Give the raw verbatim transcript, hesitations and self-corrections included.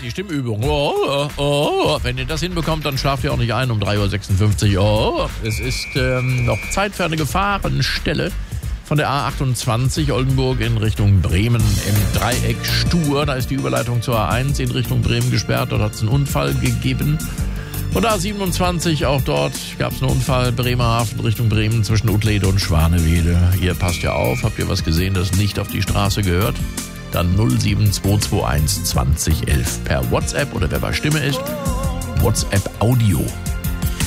die Stimmübung. Oh, oh, oh. Wenn ihr das hinbekommt, dann schlaft ihr auch nicht ein um drei Uhr sechsundfünfzig. Oh, es ist ähm, noch Zeit für eine Gefahrenstelle von der A achtundzwanzig Oldenburg in Richtung Bremen im Dreieck Stur. Da ist die Überleitung zur A eins in Richtung Bremen gesperrt. Dort hat es einen Unfall gegeben. Und A siebenundzwanzig, auch dort gab es einen Unfall. Bremerhaven Richtung Bremen zwischen Uttlede und Schwanewede. Ihr passt ja auf. Habt ihr was gesehen, das nicht auf die Straße gehört? Dann null sieben zwei zwei eins zwanzig elf per WhatsApp oder wer bei Stimme ist, WhatsApp Audio.